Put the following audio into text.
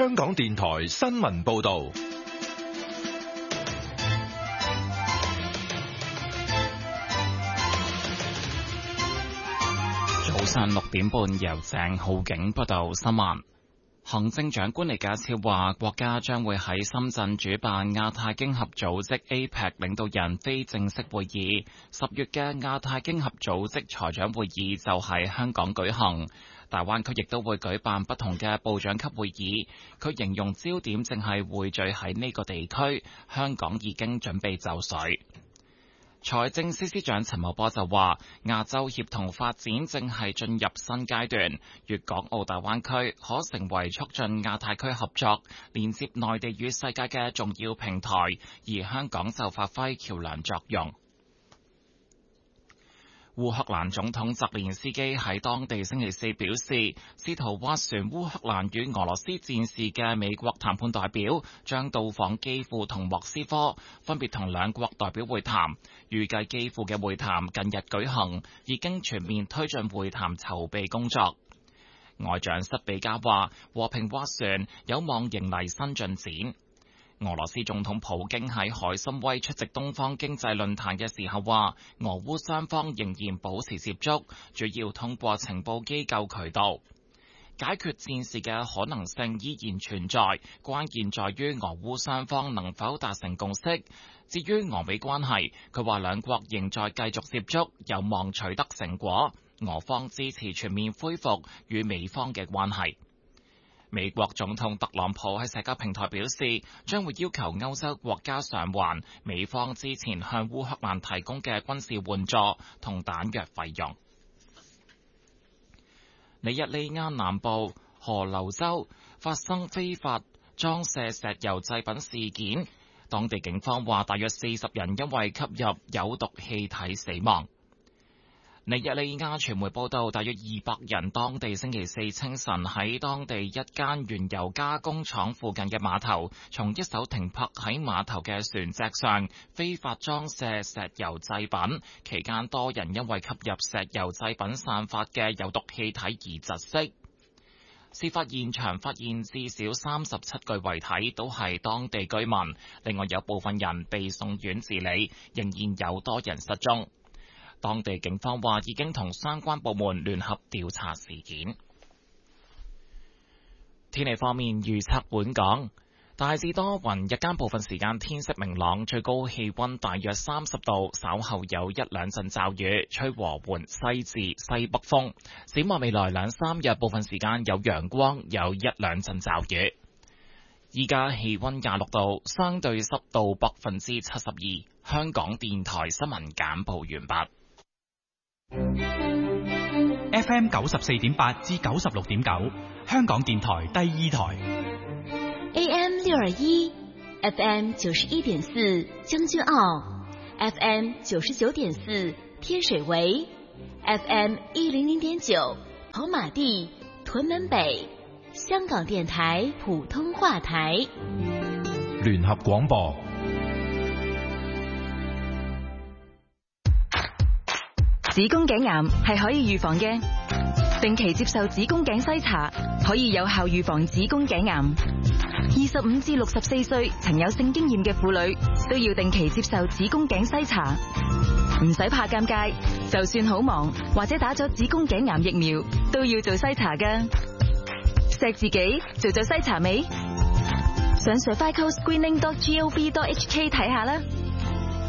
香港電台新聞報道。 早上6點半，由鄭浩景報道新聞。行政長官李家超話，國家將會喺深圳主辦亞太經合組織 APEC 領導人非正式會議。10月嘅亞太經合組織財長會議就喺香港舉行。大灣區亦都會舉辦不同嘅部長級會議。佢形容焦點正係匯聚喺呢個地區，香港已經準備就緒。財政司司長陳茂波就話，亞洲協同發展正係進入新階段，粵港澳大灣區可成為促進亞太區合作、連接內地與世界嘅重要平台，而香港就發揮橋樑作用。烏克蘭總統澤連斯基喺當地星期四表示，試圖斡旋烏克蘭與俄羅斯戰事嘅美國談判代表將到訪基輔同莫斯科，分別同兩國代表會談。預計基輔嘅會談近日舉行，已經全面推進會談籌備工作。外長塞比加話，和平斡旋有望迎嚟新進展。俄羅斯總統普京喺海參崴出席東方經濟論壇嘅時候話，俄烏雙方仍然保持接觸，主要通過情報機構渠道。解決戰事嘅可能性依然存在，關鍵在於俄烏雙方能否達成共識。至於俄美關係，佢話兩國仍在繼續接觸，有望取得成果。俄方支持全面恢復與美方嘅關係。美國總統特朗普喺社交平台表示，將會要求歐洲國家償還美方之前向烏克蘭提供嘅軍事援助同彈藥費用。尼日利亞南部河流州發生非法裝卸石油製品事件，當地警方話大約40人因為吸入有毒氣體死亡。尼日利亞傳媒報道，大約200人當地星期四清晨喺當地一間原油加工廠附近嘅碼頭，從一艘停泊喺碼頭嘅船隻上非法裝卸石油製品，期間多人因為吸入石油製品散發嘅有毒氣體而窒息。事發現場發現至少37具遺體，都係當地居民，另外有部分人被送院治理，仍然有多人失蹤。當地警方話已經同相關部門聯合調查事件。天氣方面預測，本港大致多雲，日間部分時間天色明朗，最高氣溫大約30度，稍後有一兩陣驟雨，吹和緩西至西北風。展望未來2-3日，部分時間有陽光，有一兩陣驟雨。依家氣溫26度，相對濕度72%。香港電台新聞簡報完畢。 FM 94.8至96.9，香港電台第二台。 AM 621 FM 91.4將軍澳 FM 99.4天水圍 FM 100.9跑馬地屯門北，香港電台普通話台。 聯合廣播。 子宮頸癌係可以預防嘅，定期接受子宮頸篩查可以有效預防子宮頸癌。25至64歲曾有性經驗嘅婦女都要定期接受子宮頸篩查，唔使怕尷尬，就算好忙或者打咗子宮頸癌疫苗都要做篩查㗎。錫自己做咗篩查未？上 cervicalscreening.gov.hk 睇下啦。